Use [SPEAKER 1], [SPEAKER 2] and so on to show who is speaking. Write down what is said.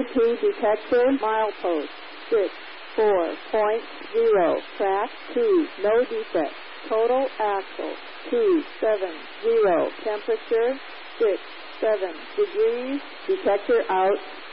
[SPEAKER 1] EOT detector, milepost 64.0, track 2, no defect. Total axle 270, temperature 67 degrees, detector out.